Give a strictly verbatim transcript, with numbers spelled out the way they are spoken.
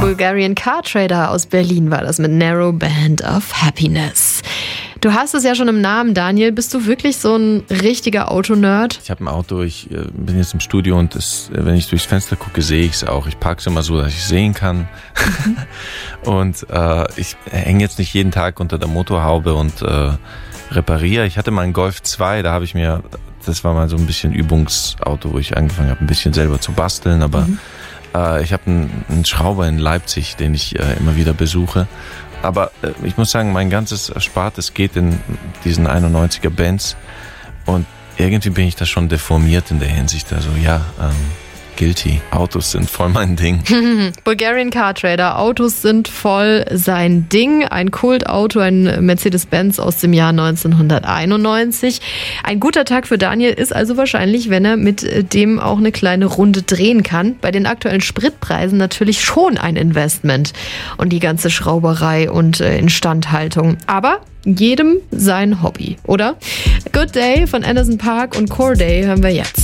Bulgarian Car Trader aus Berlin war das mit Narrow Band of Happiness. Du hast es ja schon im Namen, Daniel. Bist du wirklich so ein richtiger Autonerd? Ich habe ein Auto, ich äh, bin jetzt im Studio und das, wenn ich durchs Fenster gucke, sehe ich es auch. Ich parke es immer so, dass ich sehen kann. Mhm. Und äh, ich hänge jetzt nicht jeden Tag unter der Motorhaube und äh, repariere. Ich hatte mal einen Golf zwei, da habe ich mir, das war mal so ein bisschen Übungsauto, wo ich angefangen habe, ein bisschen selber zu basteln. Aber mhm. äh, ich habe einen, einen Schrauber in Leipzig, den ich äh, immer wieder besuche. Aber äh, ich muss sagen, mein ganzes Erspartes geht in diesen einundneunziger Benz und irgendwie bin ich da schon deformiert in der Hinsicht. Also ja, ähm, guilty. Autos sind voll mein Ding. Bulgarian Car Trader. Autos sind voll sein Ding. Ein Kultauto, ein Mercedes-Benz aus dem Jahr neunzehnhunderteinundneunzig. Ein guter Tag für Daniel ist also wahrscheinlich, wenn er mit dem auch eine kleine Runde drehen kann. Bei den aktuellen Spritpreisen natürlich schon ein Investment. Und die ganze Schrauberei und äh, Instandhaltung. Aber jedem sein Hobby, oder? Good Day von Anderson .Paak und Corday hören wir jetzt.